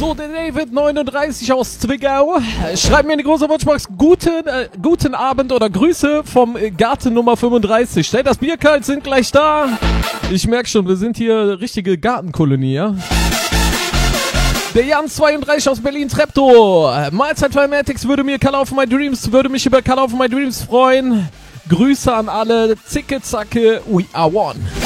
So, der David 39 aus Zwickau schreibt mir in die große Wunschbox guten Abend oder Grüße vom Garten Nummer 35. Stellt das Bier kalt, sind gleich da. Ich merke schon, wir sind hier richtige Gartenkolonie, ja? Der Jan 32 aus Berlin-Treptow. Mahlzeit Flamatics würde mich über Call of My Dreams freuen. Grüße an alle. Zicke, zacke, we are one.